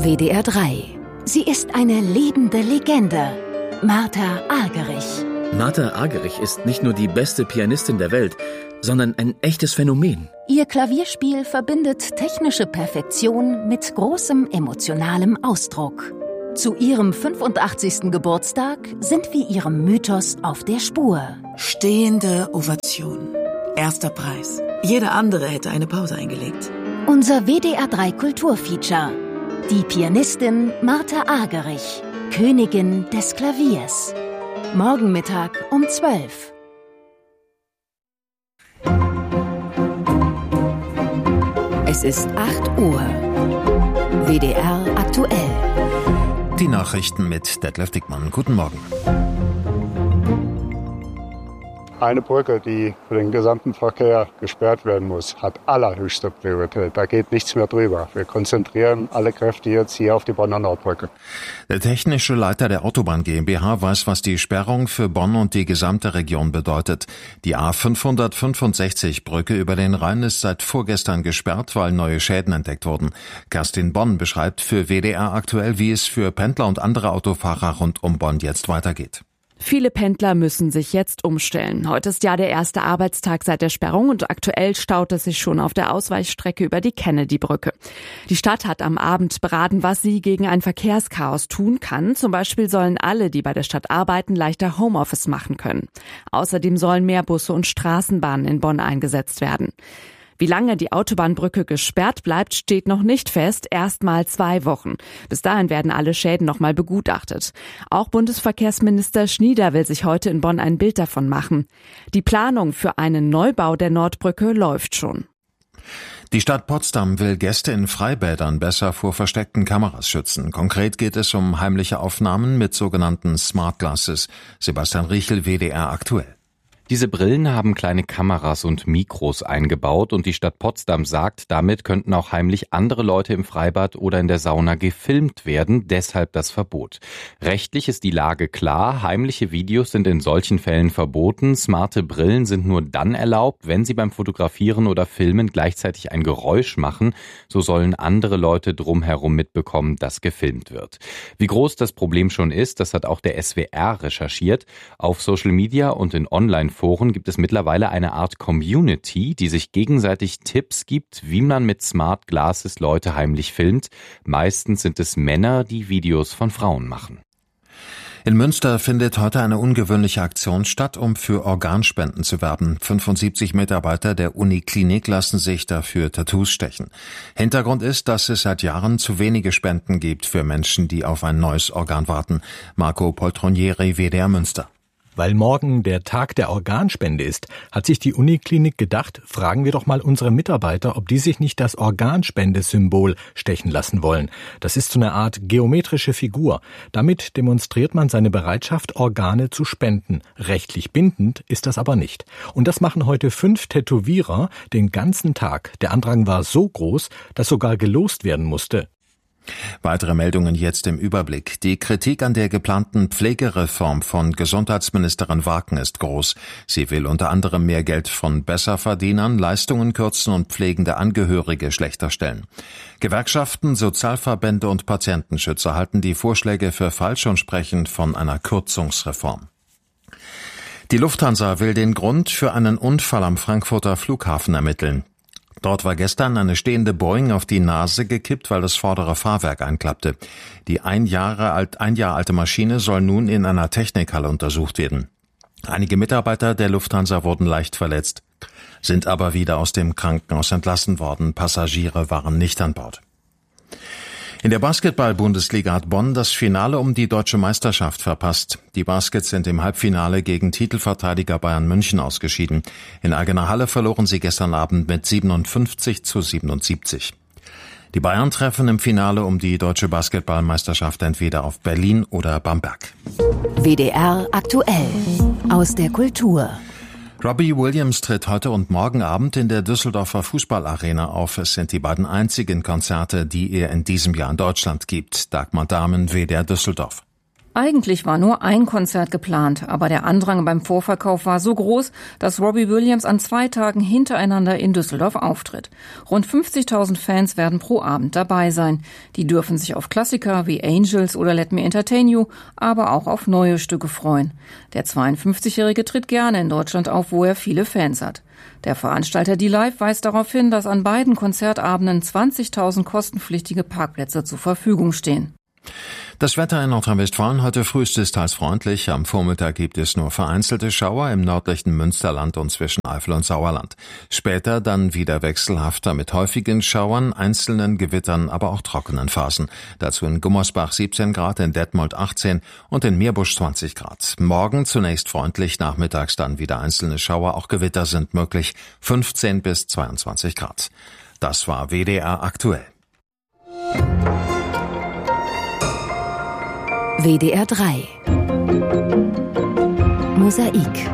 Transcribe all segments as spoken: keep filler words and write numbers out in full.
W D R drei. Sie ist eine lebende Legende. Martha Argerich. Martha Argerich ist nicht nur die beste Pianistin der Welt, sondern ein echtes Phänomen. Ihr Klavierspiel verbindet technische Perfektion mit großem emotionalem Ausdruck. Zu ihrem fünfundachtzigsten Geburtstag sind wir ihrem Mythos auf der Spur. Stehende Ovation. Erster Preis. Jeder andere hätte eine Pause eingelegt. Unser W D R drei Kulturfeature. Die Pianistin Martha Argerich, Königin des Klaviers. Morgen Mittag um zwölf. Es ist acht Uhr. W D R aktuell. Die Nachrichten mit Detlef Dickmann. Guten Morgen. Eine Brücke, die für den gesamten Verkehr gesperrt werden muss, hat allerhöchste Priorität. Da geht nichts mehr drüber. Wir konzentrieren alle Kräfte jetzt hier auf die Bonner Nordbrücke. Der technische Leiter der Autobahn GmbH weiß, was die Sperrung für Bonn und die gesamte Region bedeutet. Die A fünfhundertfünfundsechzig Brücke über den Rhein ist seit vorgestern gesperrt, weil neue Schäden entdeckt wurden. Kerstin Bonn beschreibt für W D R aktuell, wie es für Pendler und andere Autofahrer rund um Bonn jetzt weitergeht. Viele Pendler müssen sich jetzt umstellen. Heute ist ja der erste Arbeitstag seit der Sperrung und aktuell staut es sich schon auf der Ausweichstrecke über die Kennedy-Brücke. Die Stadt hat am Abend beraten, was sie gegen ein Verkehrschaos tun kann. Zum Beispiel sollen alle, die bei der Stadt arbeiten, leichter Homeoffice machen können. Außerdem sollen mehr Busse und Straßenbahnen in Bonn eingesetzt werden. Wie lange die Autobahnbrücke gesperrt bleibt, steht noch nicht fest, erst mal zwei Wochen. Bis dahin werden alle Schäden noch mal begutachtet. Auch Bundesverkehrsminister Schnieder will sich heute in Bonn ein Bild davon machen. Die Planung für einen Neubau der Nordbrücke läuft schon. Die Stadt Potsdam will Gäste in Freibädern besser vor versteckten Kameras schützen. Konkret geht es um heimliche Aufnahmen mit sogenannten Smart Glasses. Sebastian Riechel, W D R aktuell. Diese Brillen haben kleine Kameras und Mikros eingebaut und die Stadt Potsdam sagt, damit könnten auch heimlich andere Leute im Freibad oder in der Sauna gefilmt werden, deshalb das Verbot. Rechtlich ist die Lage klar, heimliche Videos sind in solchen Fällen verboten, smarte Brillen sind nur dann erlaubt, wenn sie beim Fotografieren oder Filmen gleichzeitig ein Geräusch machen, so sollen andere Leute drumherum mitbekommen, dass gefilmt wird. Wie groß das Problem schon ist, das hat auch der S W R recherchiert. Auf Social Media und in Online Foren gibt es mittlerweile eine Art Community, die sich gegenseitig Tipps gibt, wie man mit Smart Glasses Leute heimlich filmt. Meistens sind es Männer, die Videos von Frauen machen. In Münster findet heute eine ungewöhnliche Aktion statt, um für Organspenden zu werben. fünfundsiebzig Mitarbeiter der Uniklinik lassen sich dafür Tattoos stechen. Hintergrund ist, dass es seit Jahren zu wenige Spenden gibt für Menschen, die auf ein neues Organ warten. Marco Poltronieri, W D R Münster. Weil morgen der Tag der Organspende ist, hat sich die Uniklinik gedacht, fragen wir doch mal unsere Mitarbeiter, ob die sich nicht das Organspendesymbol stechen lassen wollen. Das ist so eine Art geometrische Figur. Damit demonstriert man seine Bereitschaft, Organe zu spenden. Rechtlich bindend ist das aber nicht. Und das machen heute fünf Tätowierer den ganzen Tag. Der Andrang war so groß, dass sogar gelost werden musste. Weitere Meldungen jetzt im Überblick. Die Kritik an der geplanten Pflegereform von Gesundheitsministerin Wagen ist groß. Sie will unter anderem mehr Geld von Besserverdienern, Leistungen kürzen und pflegende Angehörige schlechter stellen. Gewerkschaften, Sozialverbände und Patientenschützer halten die Vorschläge für falsch und sprechen von einer Kürzungsreform. Die Lufthansa will den Grund für einen Unfall am Frankfurter Flughafen ermitteln. Dort war gestern eine stehende Boeing auf die Nase gekippt, weil das vordere Fahrwerk einklappte. Die ein Jahre alt, ein Jahr alte Maschine soll nun in einer Technikhalle untersucht werden. Einige Mitarbeiter der Lufthansa wurden leicht verletzt, sind aber wieder aus dem Krankenhaus entlassen worden. Passagiere waren nicht an Bord. In der Basketball-Bundesliga hat Bonn das Finale um die deutsche Meisterschaft verpasst. Die Baskets sind im Halbfinale gegen Titelverteidiger Bayern München ausgeschieden. In eigener Halle verloren sie gestern Abend mit siebenundfünfzig zu siebenundsiebzig. Die Bayern treffen im Finale um die deutsche Basketballmeisterschaft entweder auf Berlin oder Bamberg. W D R aktuell aus der Kultur. Robbie Williams tritt heute und morgen Abend in der Düsseldorfer Fußballarena auf. Es sind die beiden einzigen Konzerte, die er in diesem Jahr in Deutschland gibt. Dagmar Dahmen, W D R Düsseldorf. Eigentlich war nur ein Konzert geplant, aber der Andrang beim Vorverkauf war so groß, dass Robbie Williams an zwei Tagen hintereinander in Düsseldorf auftritt. Rund fünfzigtausend Fans werden pro Abend dabei sein. Die dürfen sich auf Klassiker wie Angels oder Let Me Entertain You, aber auch auf neue Stücke freuen. Der zweiundfünfzigjährige tritt gerne in Deutschland auf, wo er viele Fans hat. Der Veranstalter D-Live weist darauf hin, dass an beiden Konzertabenden zwanzigtausend kostenpflichtige Parkplätze zur Verfügung stehen. Das Wetter in Nordrhein-Westfalen heute frühestens teils freundlich. Am Vormittag gibt es nur vereinzelte Schauer im nördlichen Münsterland und zwischen Eifel und Sauerland. Später dann wieder wechselhafter mit häufigen Schauern, einzelnen Gewittern, aber auch trockenen Phasen. Dazu in Gummersbach siebzehn Grad, in Detmold achtzehn und in Meerbusch zwanzig Grad. Morgen zunächst freundlich, nachmittags dann wieder einzelne Schauer, auch Gewitter sind möglich, fünfzehn bis zweiundzwanzig Grad. Das war W D R aktuell. W D R drei Mosaik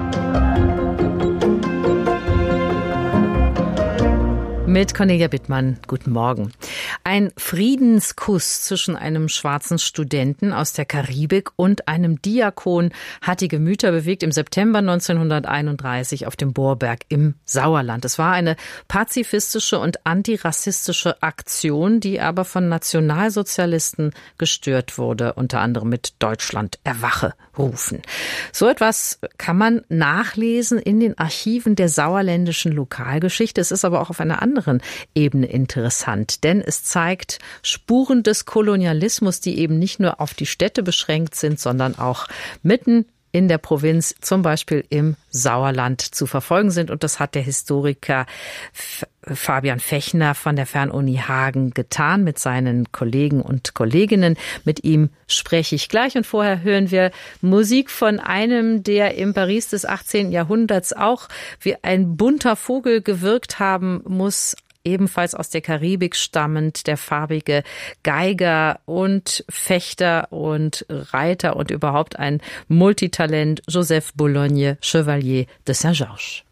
mit Cornelia Bittmann. Guten Morgen. Ein Friedenskuss zwischen einem schwarzen Studenten aus der Karibik und einem Diakon hat die Gemüter bewegt im September neunzehnhunderteinunddreißig auf dem Bohrberg im Sauerland. Es war eine pazifistische und antirassistische Aktion, die aber von Nationalsozialisten gestört wurde, unter anderem mit Deutschland erwache rufen. So etwas kann man nachlesen in den Archiven der sauerländischen Lokalgeschichte. Es ist aber auch auf einer anderen Ebene interessant, denn es zeigt Spuren des Kolonialismus, die eben nicht nur auf die Städte beschränkt sind, sondern auch mitten in der Provinz, zum Beispiel im Sauerland, zu verfolgen sind. Und das hat der Historiker Fabian Fechner von der Fernuni Hagen getan mit seinen Kollegen und Kolleginnen. Mit ihm spreche ich gleich. Und vorher hören wir Musik von einem, der im Paris des achtzehnten Jahrhunderts auch wie ein bunter Vogel gewirkt haben muss, ebenfalls aus der Karibik stammend, der farbige Geiger und Fechter und Reiter und überhaupt ein Multitalent, Joseph Boulogne, Chevalier de Saint-Georges.